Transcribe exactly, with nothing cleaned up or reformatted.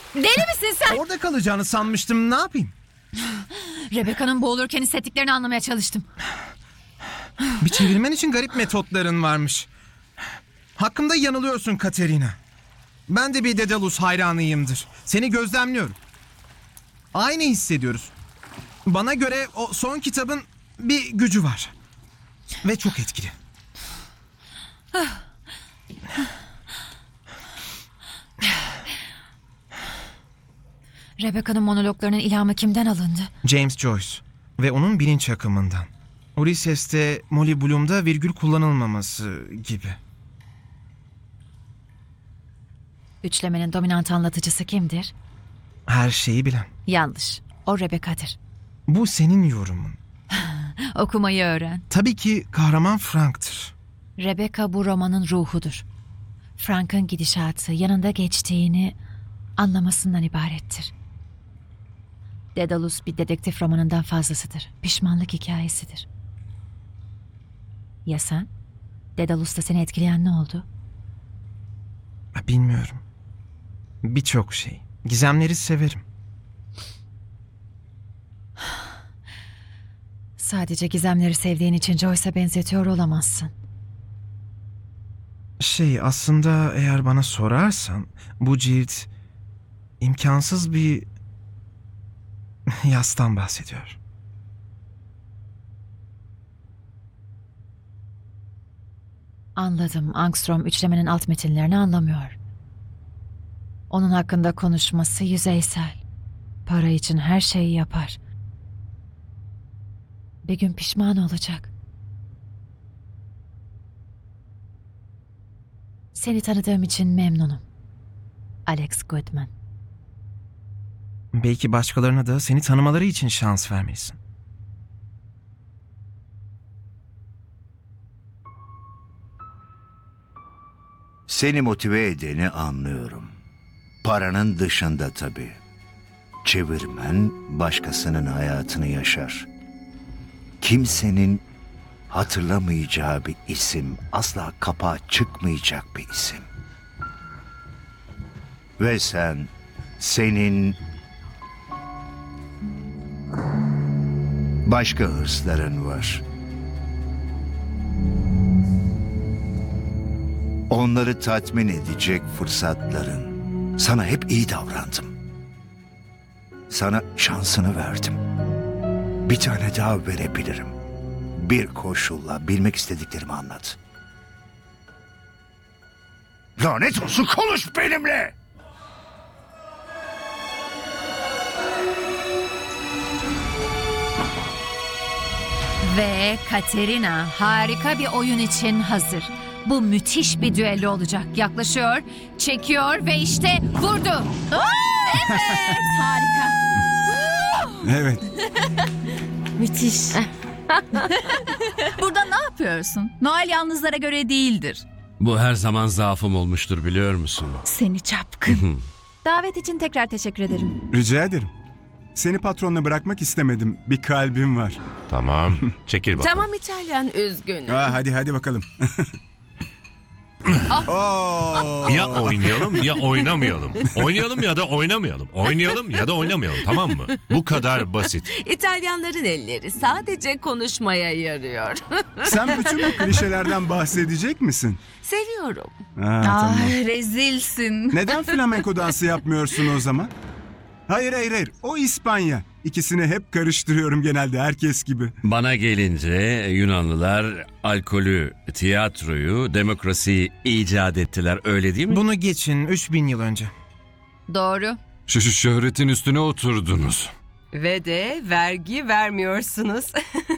Deli misin sen? Orada kalacağını sanmıştım, ne yapayım? Rebecca'nın boğulurken hissettiklerini anlamaya çalıştım. Bir çevirmen için garip metotların varmış. Hakkımda yanılıyorsun Katerina. Ben de bir Daedalus hayranıyımdır. Seni gözlemliyorum. Aynı hissediyoruz. Bana göre o son kitabın bir gücü var. Ve çok etkili. Rebecca'nın monologlarının ilhamı kimden alındı? James Joyce ve onun bilinç akımından. Ulysses'te Molly Bloom'da virgül kullanılmaması gibi. Üçlemenin dominant anlatıcısı kimdir? Her şeyi bilen. Yanlış. O Rebecca'dır. Bu senin yorumun. Okumayı öğren. Tabii ki kahraman Frank'tır. Rebecca bu romanın ruhudur. Frank'ın gidişatı yanında geçtiğini anlamasından ibarettir. Daedalus bir dedektif romanından fazlasıdır. Pişmanlık hikayesidir. Ya sen? Daedalus'ta seni etkileyen ne oldu? Bilmiyorum. Birçok şey. Gizemleri severim. Sadece gizemleri sevdiğin için Joyce'a benzetiyor olamazsın. Şey, aslında eğer bana sorarsan bu cilt imkansız bir yastan bahsediyor. Anladım. Angstrom üçlemenin alt metinlerini anlamıyor. Onun hakkında konuşması yüzeysel. Para için her şeyi yapar. Bir gün pişman olacak. Seni tanıdığım için memnunum. Alex Goodman. Belki başkalarına da seni tanımaları için şans vermelisin. Seni motive edeni anlıyorum. Paranın dışında tabii. Çevirmen başkasının hayatını yaşar. Kimsenin hatırlamayacağı bir isim, asla kapağa çıkmayacak bir isim. Ve sen, senin başka hırsların var. Onları tatmin edecek fırsatların. Sana hep iyi davrandım. Sana şansını verdim. Bir tane daha verebilirim. Bir koşulla bilmek istediklerimi anlat. Lanet olsun, konuş benimle! Ve Katerina harika bir oyun için hazır. Bu müthiş bir düello olacak. Yaklaşıyor, çekiyor ve işte vurdu. Aa, evet, harika. Evet. Müthiş. Burada ne yapıyorsun? Noel yalnızlara göre değildir. Bu her zaman zaafım olmuştur, biliyor musun? Seni çapkın. Davet için tekrar teşekkür ederim. Rica ederim. Seni patronla bırakmak istemedim. Bir kalbim var. Tamam, çekil bakalım. Tamam İtalyan, üzgün. Aa, hadi hadi bakalım. Oo. Ya oynayalım ya oynamayalım. Oynayalım ya da oynamayalım. Oynayalım ya da oynamayalım, tamam mı? Bu kadar basit. İtalyanların elleri sadece konuşmaya yarıyor. Sen bütün bu klişelerden bahsedecek misin? Seviyorum. Ha, tamam. Ay, rezilsin. Neden flamenko dansı yapmıyorsun o zaman? Hayır hayır hayır. O İspanya. İkisini hep karıştırıyorum genelde, herkes gibi. Bana gelince Yunanlılar alkolü, tiyatroyu, demokrasiyi icat ettiler, öyle değil mi? Bunu geçin üç bin yıl önce. Doğru. Şu, şu şöhretin üstüne oturdunuz. Ve de vergi vermiyorsunuz.